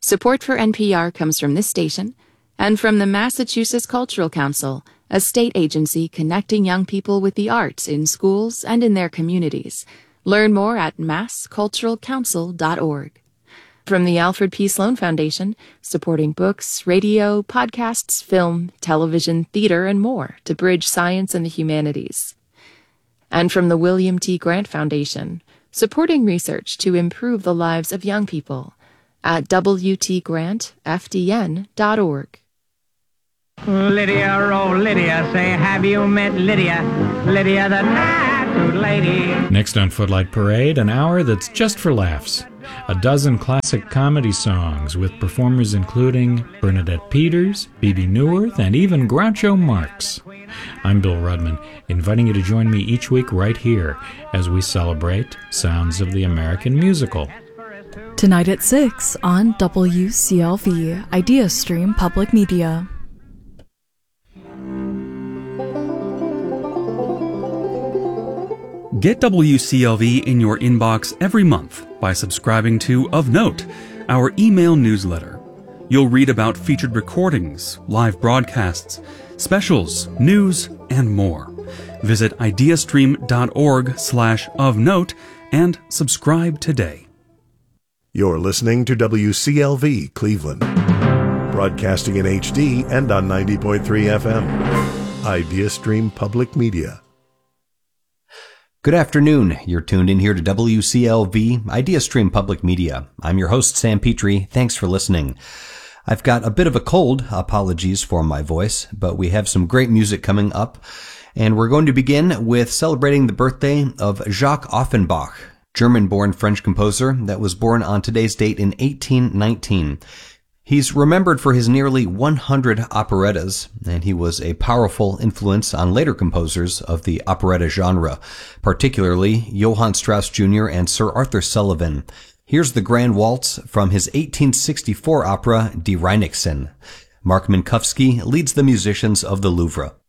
Support for NPR comes from this station and from the Massachusetts Cultural Council, a state agency connecting young people with the arts in schools and in their communities. Learn more at massculturalcouncil.org. From the Alfred P. Sloan Foundation, supporting books, radio, podcasts, film, television, theater, and more to bridge science and the humanities. And from the William T. Grant Foundation, supporting research to improve the lives of young people at wtgrantfdn.org. Lydia, oh Lydia, say have you met Lydia? Lydia the tattooed lady. Next on Footlight Parade, an hour that's just for laughs. A dozen classic comedy songs with performers including Bernadette Peters, Bebe Neuwirth, and even Groucho Marx. I'm Bill Rudman, inviting you to join me each week right here as we celebrate Sounds of the American Musical. Tonight at 6 on WCLV, IdeaStream Public Media. Get WCLV in your inbox every month by subscribing to Of Note, our email newsletter. You'll read about featured recordings, live broadcasts, specials, news, and more. Visit ideastream.org/ofnote and subscribe today. You're listening to WCLV Cleveland, broadcasting in HD and on 90.3 FM. IdeaStream Public Media. Good afternoon. You're tuned in here to WCLV, IdeaStream Public Media. I'm your host, Sam Petrie. Thanks for listening. I've got a bit of a cold. Apologies for my voice, but we have some great music coming up. And we're going to begin with celebrating the birthday of Jacques Offenbach, German-born French composer that was born on today's date in 1819. He's remembered for his nearly 100 operettas, and he was a powerful influence on later composers of the operetta genre, particularly Johann Strauss Jr. and Sir Arthur Sullivan. Here's the Grand Waltz from his 1864 opera Die Reinigsen. Mark Minkowski leads the musicians of the Louvre.